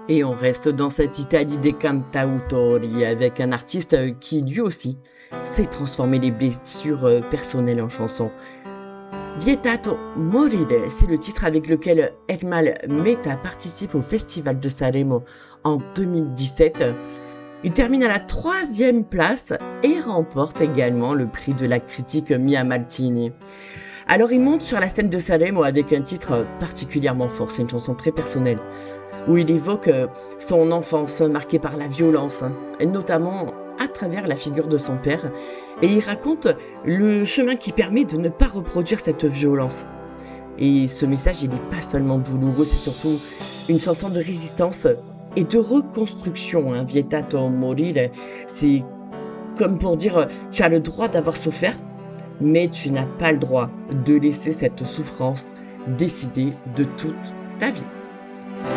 Et on reste dans cette Italie des cantautori avec un artiste qui lui aussi sait transformer les blessures personnelles en chansons. Vietato morire, c'est le titre avec lequel Ermal Meta participe au Festival de Sanremo en 2017. Il termine à la 3e place et remporte également le prix de la critique Mia Maltini. Alors il monte sur la scène de Sanremo avec un titre particulièrement fort, c'est une chanson très personnelle, où il évoque son enfance marquée par la violence, et notamment à travers la figure de son père, et il raconte le chemin qui permet de ne pas reproduire cette violence. Et ce message, il n'est pas seulement douloureux, c'est surtout une chanson de résistance et de reconstruction. Vietato morire, c'est comme pour dire, tu as le droit d'avoir souffert, mais tu n'as pas le droit de laisser cette souffrance décider de toute ta vie.